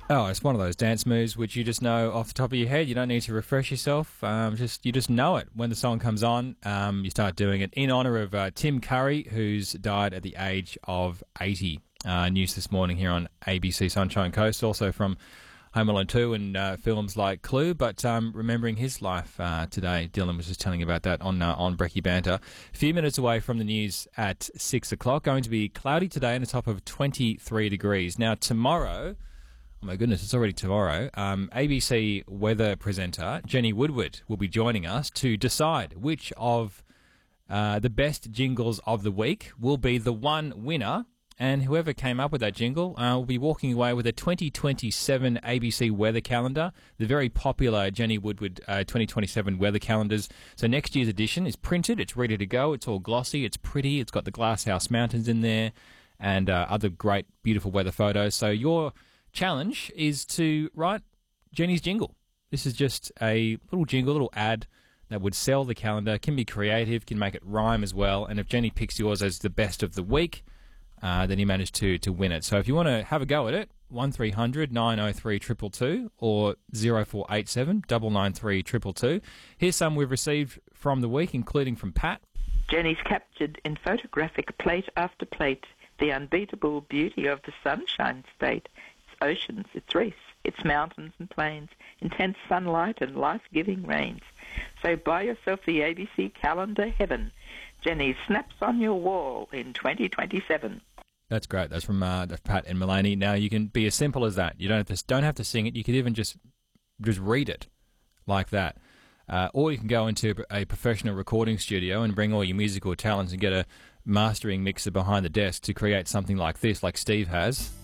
Oh, it's one of those dance moves which you just know off the top of your head. You don't need to refresh yourself. You just know it when the song comes on. You start doing it in honour of Tim Curry, who's died at the age of 80. News this morning here on ABC Sunshine Coast, also from Home Alone 2 and films like Clue, but remembering his life today. Dylan was just telling about that on Brekkie Banter. A few minutes away from the news at 6 o'clock. Going to be cloudy today and a top of 23 degrees. Now, tomorrow... Oh my goodness, it's already tomorrow. ABC weather presenter Jenny Woodward will be joining us to decide which of the best jingles of the week will be the one winner. And whoever came up with that jingle will be walking away with a 2027 ABC weather calendar, the very popular Jenny Woodward 2027 weather calendars. So next year's edition is printed, it's ready to go, it's all glossy, it's pretty, it's got the Glasshouse Mountains in there and other great, beautiful weather photos. So your challenge is to write Jenny's jingle. This is just a little jingle, a little ad that would sell the calendar, can be creative, can make it rhyme as well. And if Jenny picks yours as the best of the week, then you manage to win it. So if you want to have a go at it, 1300 903 222 or 0487 993 222. Here's some we've received from the week, including from Pat. Jenny's captured in photographic plate after plate the unbeatable beauty of the Sunshine State. Oceans, its reefs, its mountains and plains, intense sunlight and life-giving rains. So buy yourself the ABC calendar heaven. Jenny snaps on your wall in 2027. That's great. That's from Pat and Mulaney. Now, you can be as simple as that. You don't have to sing it. You could even just read it like that. Or you can go into a professional recording studio and bring all your musical talents and get a mastering mixer behind the desk to create something like this, like Steve has.